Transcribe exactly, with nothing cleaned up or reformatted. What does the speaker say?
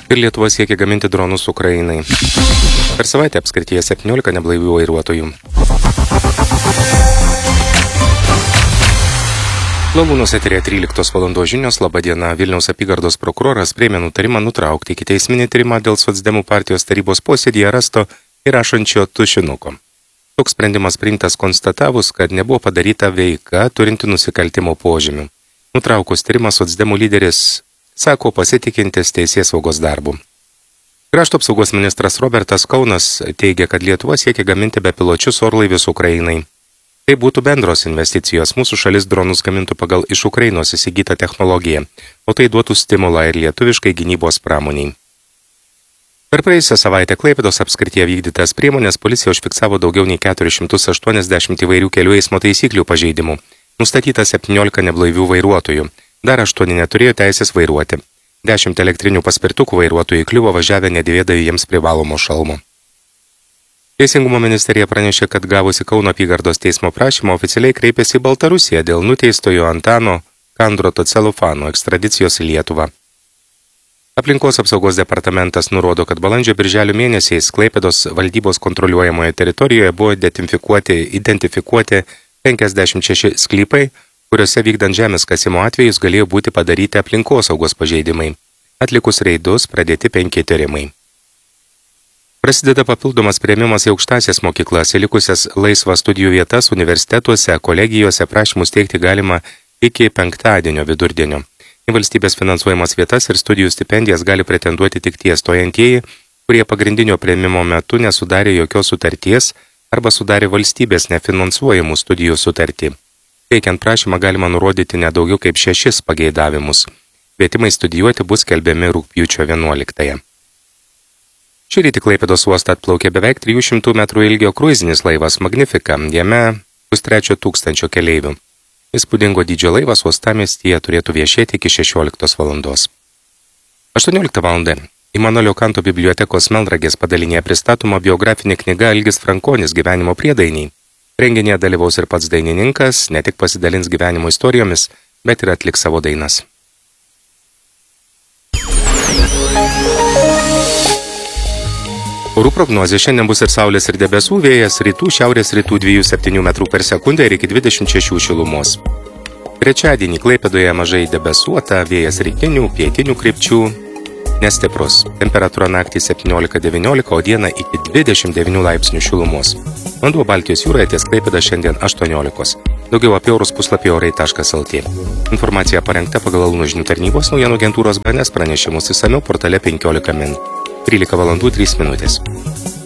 Ir Lietuva siekia gaminti dronus Ukrainai. Per savaitę apskrityje septyniolika neblaivių vairuotojų. Lavūnus eterėje tryliktos valandos žinios. Labą dieną. Vilniaus apygardos prokuroras priėmė nutarimą nutraukti ikiteisminį tyrimą dėl socdemų partijos tarybos posėdyje rasto įrašančio tušinuko. Toks sprendimas priimtas konstatavus, kad nebuvo padaryta veika turinti nusikaltimo požymių. Nutraukus tyrimą socdemų lyderis sako pasitikintis teisėsaugos darbu. Krašto apsaugos ministras Robertas Kaunas teigia, kad Lietuva siekia gaminti bepiločius orlaivius Ukrainai. Tai būtų bendros investicijos, mūsų šalis dronus gamintų pagal iš Ukrainos įsigytą technologiją, o tai duotų stimulą ir lietuviškai gynybos pramoniai. Per praėjusią savaitę Klaipėdos apskrityje vykdytas priemonės policija užfiksavo daugiau nei keturis šimtus aštuoniasdešimt įvairių kelių eismo taisyklių pažeidimų. Nustatyta septyniolika neblaivių vairuotojų. Dar aštuoni neturėjo teisės vairuoti. Dešimt elektrinių paspirtukų vairuotojų kliuvo važiavę nedėvėdami jiems privalomo šalmo. Teisingumo ministerija pranešė, kad gavusi Kauno apygardos teismo prašymą oficialiai kreipėsi į Baltarusiją dėl nuteistojo Antano Kandroto Celofano ekstradicijos į Lietuvą. Aplinkos apsaugos departamentas nurodo, kad balandžio birželio mėnesiais Klaipėdos valdybos kontroliuojamoje teritorijoje buvo identifikuoti, identifikuoti penkiasdešimt šeši sklypai, kuriuose vykdant žemės kasimo atvejus galėjo būti padaryti aplinkosaugos pažeidimai. Atlikus reidus pradėti penki tyrimai. Prasideda papildomas priėmimas į aukštąsias mokyklas, į likusias laisvas studijų vietas universitetuose, kolegijose prašymus teikti galima iki penktadienio vidurdienio. Į valstybės finansuojamas vietas ir studijų stipendijas gali pretenduoti tik tie stojantieji, kurie pagrindinio priėmimo metu nesudarė jokios sutarties arba sudarė valstybės nefinansuojamų studijų sutartį. Teikiant prašymą galima nurodyti nedaugiau kaip šešis pageidavimus. Kvietimai studijuoti bus skelbiami rugpjūčio vienuoliktąją. Šįryt į Klaipėdos uostą atplaukė beveik trijų šimtų metrų ilgio kruizinis laivas Magnifica, jame pustrečio tūkstančio keleivių. Įspūdingo dydžio laivas uostamiestyje turėtų viešėti iki šešioliktos valandos. aštuonioliktą valandą Imanolio Kanto bibliotekos Melnragės padalinėje pristatoma biografinė knyga Algis Frankonis gyvenimo priedainiai. Renginėje dalyvaus ir pats dainininkas, ne tik pasidalins gyvenimo istorijomis, bet ir atliks savo dainas. Orų prognozė šiandien bus ir saulės ir debesų, vėjas rytų, šiaurės rytų dviejų septynių metrų per sekundę ir iki dvidešimt šešių šilumos. Trečiadienį Klaipėdoje mažai debesuota, vėjas rytinių, pietinių krypčių, nestiprus. Temperatūra naktį septyniolika devyniolika, o dieną iki dvidešimt devynių laipsnių šilumos. Vanduo Baltijos jūroje ties Klaipėda šiandien aštuoniolikos. Daugiau apie orus puslapį orai taškas lt. Informacija parengta pagal Alunų žinių tarnybos naujienų agentūros B N S pranešimus išsamiau portale penkiolika min. trylika valandų trys minutės.